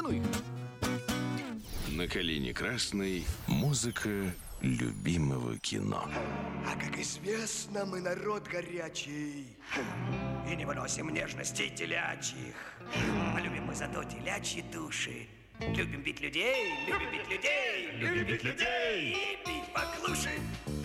их. На калине красной музыка любимого кино. А как известно, мы народ горячий и не выносим нежностей телячьих. А любим мы зато телячьи души. Любим бить людей, любим бить людей, любим бить людей и бить поклуши.